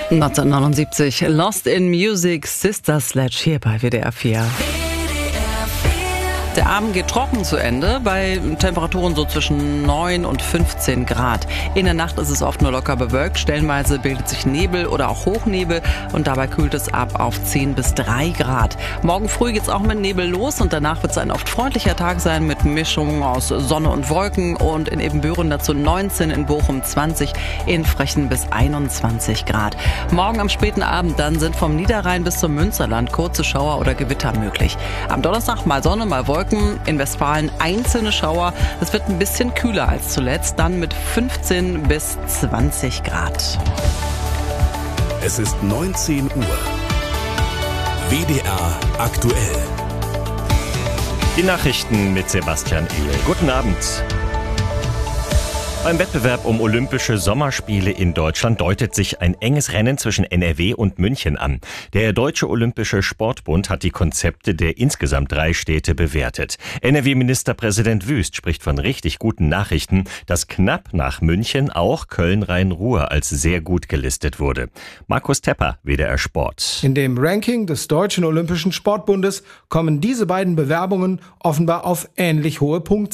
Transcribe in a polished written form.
1979, Lost in Music, Sister Sledge hier bei WDR 4. Der Abend geht trocken zu Ende, bei Temperaturen so zwischen 9 und 15 Grad. In der Nacht ist es oft nur locker bewölkt, stellenweise bildet sich Nebel oder auch Hochnebel und dabei kühlt es ab auf 10 bis 3 Grad. Morgen früh geht's auch mit Nebel los und danach wird es ein oft freundlicher Tag sein mit Mischungen aus Sonne und Wolken und in Ebenbüren dazu 19, in Bochum 20, in Frechen bis 21 Grad. Morgen am späten Abend dann sind vom Niederrhein bis zum Münsterland kurze Schauer oder Gewitter möglich. Am Donnerstag mal Sonne, mal Wolken. In Westfalen einzelne Schauer. Es wird ein bisschen kühler als zuletzt, dann mit 15 bis 20 Grad. Es ist 19 Uhr. WDR aktuell. Die Nachrichten mit Sebastian Ehle. Guten Abend. Beim Wettbewerb um Olympische Sommerspiele in Deutschland deutet sich ein enges Rennen zwischen NRW und München an. Der Deutsche Olympische Sportbund hat die Konzepte der insgesamt 3 Städte bewertet. NRW-Ministerpräsident Wüst spricht von richtig guten Nachrichten, dass knapp nach München auch Köln-Rhein-Ruhr als sehr gut gelistet wurde. Markus Tepper, WDR Sport. In dem Ranking des Deutschen Olympischen Sportbundes kommen diese beiden Bewerbungen offenbar auf ähnlich hohe Punktzahlen.